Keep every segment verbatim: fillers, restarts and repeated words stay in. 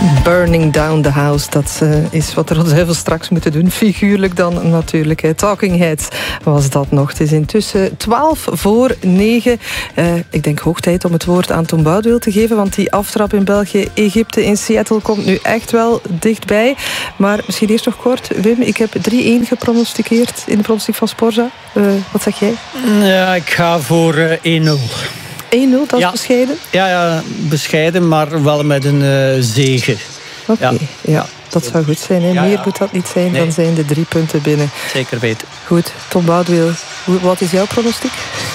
Burning down the house, dat uh, is wat de Rode Duivels straks moeten doen. Figuurlijk dan natuurlijk. Hè. Talking Heads was dat nog. Het is intussen twaalf voor negen. Uh, ik denk hoog tijd om het woord aan Tom Boudewil te geven, want die aftrap in België, Egypte in Seattle komt nu echt wel dichtbij. Maar misschien eerst nog kort. Wim, ik heb drie-één gepronosticeerd in de pronostiek van Sporza. Uh, wat zeg jij? Ja, ik ga voor uh, één nul. één nul, dat is ja. bescheiden? Ja, ja, bescheiden, maar wel met een uh, zege. Oké, okay, ja. ja. Dat zou goed zijn. Hè? Ja, Meer ja. moet dat niet zijn. Nee. Dan zijn de drie punten binnen. Zeker weten. Goed, Tom Boudewil, wat is jouw pronostiek?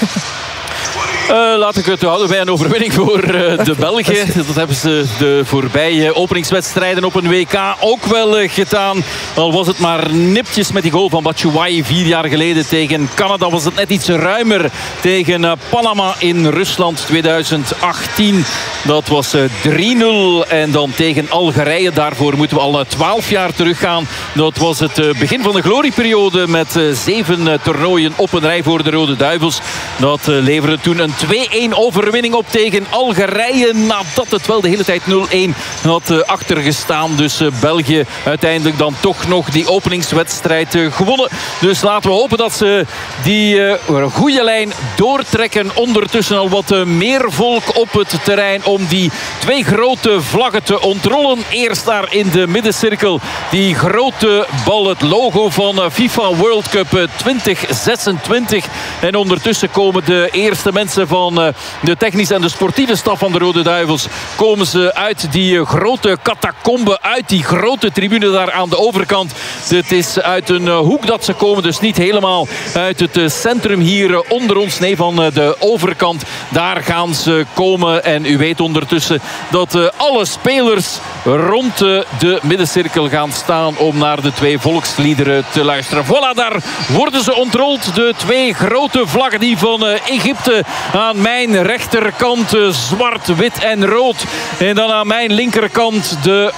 Uh, laat ik het houden bij een overwinning voor uh, de Belgen. Dat hebben ze de voorbije openingswedstrijden op een W K ook wel uh, gedaan. Al was het maar nipjes met die goal van Batshuayi vier jaar geleden tegen Canada. Was het net iets ruimer tegen uh, Panama in Rusland tweeduizend achttien. Dat was uh, drie nul. En dan tegen Algerije. Daarvoor moeten we al uh, twaalf jaar teruggaan. Dat was het uh, begin van de glorieperiode met uh, zeven uh, toernooien op een rij voor de Rode Duivels. Dat uh, leverde toen een twee-één overwinning op tegen Algerije. Nadat het wel de hele tijd nul-één had uh, achtergestaan. Dus uh, België uiteindelijk dan toch nog die openingswedstrijd uh, gewonnen. Dus laten we hopen dat ze die uh, goede lijn doortrekken. Ondertussen al wat uh, meer volk op het terrein om die twee grote vlaggen te ontrollen. Eerst daar in de middencirkel die grote bal, het logo van uh, FIFA World Cup uh, twintig zesentwintig. En ondertussen komen de eerste mensen van uh, de technische en de sportieve staf van de Rode Duivels. Komen ze uit die uh, grote catacombe, uit die grote tribune daar aan de overkant. Het is uit een uh, hoek dat ze komen, dus niet helemaal uit het uh, centrum hier uh, onder ons. Nee, van uh, de overkant. Daar gaan ze komen. En u weet ondertussen dat uh, alle spelers rond uh, de middencirkel gaan staan om naar de twee volksliederen te luisteren. Voilà, daar worden ze ontrold. De twee grote vlaggen, die van uh, Egypte aan mijn rechterkant, uh, zwart, wit en rood. En dan aan mijn linkerkant de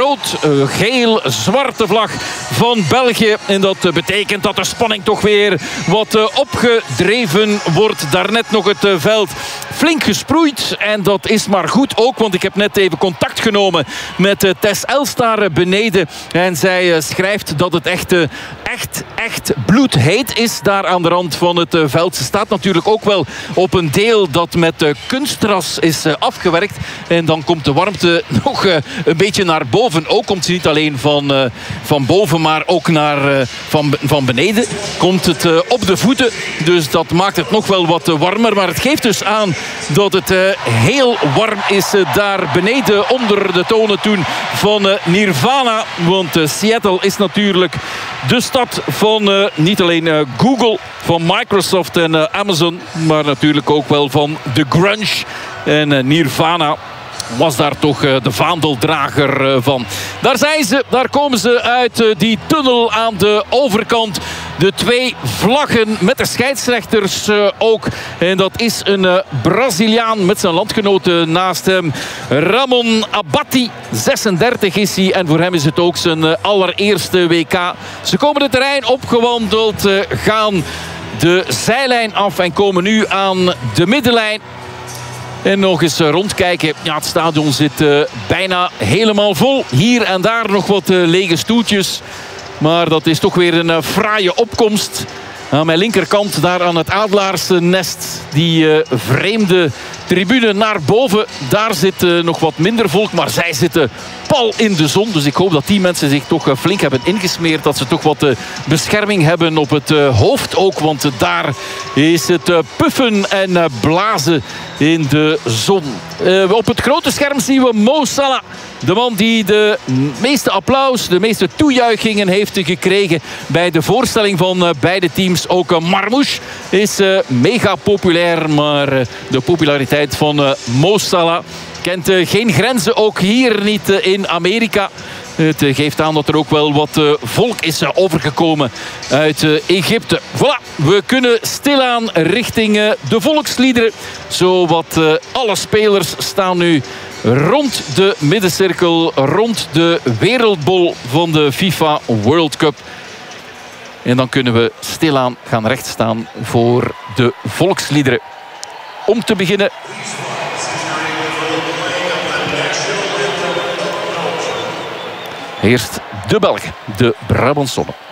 rood-geel-zwarte vlag van België. En dat uh, betekent dat de spanning toch weer wat uh, opgedreven wordt. Daarnet nog het uh, veld flink gesproeid. En dat is maar goed ook, want ik heb net even contact genomen met uh, Tess Elstar beneden. En zij uh, schrijft dat het echt, uh, echt, echt bloedheet is daar aan de rand van het uh, veld. Ze staat natuurlijk ook wel op een deel dat met uh, kunstgras is uh, afgewerkt. En dan komt de warmte nog uh, een beetje naar boven. Ook komt ze niet alleen van, uh, van boven, maar ook naar, uh, van, van beneden. Komt het uh, op de voeten. Dus dat maakt het nog wel wat uh, warmer. Maar het geeft dus aan dat het uh, heel warm is uh, daar beneden onder de tonen toen van uh, Nirvana. Want uh, Seattle is natuurlijk de stad van uh, niet alleen uh, Google, van Microsoft en uh, Amazon, maar natuurlijk ook wel van de grunge. En uh, Nirvana was daar toch uh, de vaandeldrager uh, van. Daar zijn ze, daar komen ze uit uh, die tunnel aan de overkant. De twee vlaggen met de scheidsrechters uh, ook. En dat is een uh, Braziliaan met zijn landgenoten naast hem. Ramon Abatti, zesendertig is hij. En voor hem is het ook zijn uh, allereerste W K. Ze komen het terrein opgewandeld, uh, gaan de zijlijn af en komen nu aan de middenlijn. En nog eens rondkijken. Ja, het stadion zit uh, bijna helemaal vol. Hier en daar nog wat uh, lege stoeltjes. Maar dat is toch weer een uh, fraaie opkomst. Aan mijn linkerkant, daar aan het Adelaarsnest. Die uh, vreemde tribune naar boven. Daar zit uh, nog wat minder volk. Maar zij zitten pal in de zon. Dus ik hoop dat die mensen zich toch uh, flink hebben ingesmeerd. Dat ze toch wat uh, bescherming hebben op het uh, hoofd ook. Want uh, daar is het uh, puffen en uh, blazen in de zon. Uh, op het grote scherm zien we Mo Salah. De man die de meeste applaus, de meeste toejuichingen heeft gekregen bij de voorstelling van uh, beide teams. Ook uh, Marmouche is uh, mega populair. Maar uh, de populariteit van uh, Mo Salah kent uh, geen grenzen. Ook hier niet uh, in Amerika. Het uh, geeft aan dat er ook wel wat uh, volk is uh, overgekomen uit uh, Egypte. Voilà, we kunnen stilaan richting uh, de volksliederen. Zo wat uh, alle spelers staan nu rond de middencirkel, rond de wereldbol van de FIFA World Cup. En dan kunnen we stilaan gaan rechtstaan voor de volksliederen. Om te beginnen Eerst de Belgen, de Brabantsonnen.